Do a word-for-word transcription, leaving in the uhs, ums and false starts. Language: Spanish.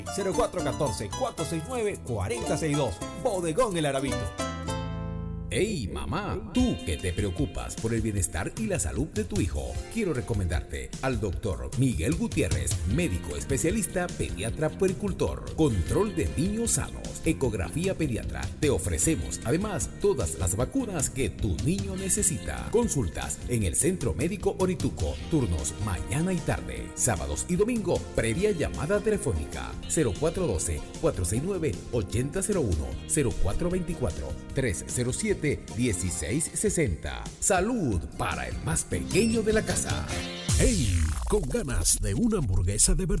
cero cuatro uno cuatro, cuatro seis nueve, cuatro cero seis dos. Bodegón El Arabito. Hey mamá, tú que te preocupas por el bienestar y la salud de tu hijo, quiero recomendarte al doctor Miguel Gutiérrez, médico especialista pediatra puericultor, control de niños sanos, ecografía pediatra. Te ofrecemos además todas las vacunas que tu niño necesita. Consultas en el Centro Médico Orituco, turnos mañana y tarde, sábados y domingo, previa llamada telefónica cero cuatro uno dos, cuatro seis nueve, ocho cero cero uno, cero cuatro dos cuatro, tres cero siete, dieciséis sesenta. Salud para el más pequeño de la casa. Hey, con ganas de una hamburguesa de verdad.